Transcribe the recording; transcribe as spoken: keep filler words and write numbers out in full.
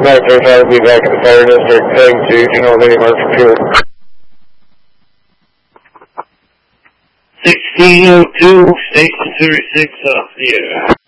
nine three five, be back in the fire district, heading to General Lee Marshall Field. sixteen oh two, station thirty-six off the air.